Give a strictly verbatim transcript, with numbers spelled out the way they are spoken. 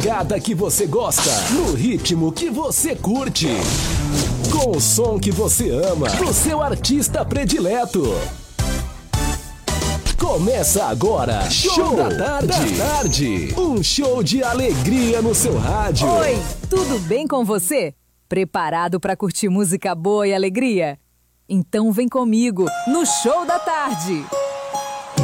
Cada que você gosta, no ritmo que você curte. Com o som que você ama, do seu artista predileto. Começa agora, Show, show da, tarde. da Tarde. Um show de alegria no seu rádio. Oi, tudo bem com você? Preparado para curtir música boa e alegria? Então vem comigo no Show da Tarde.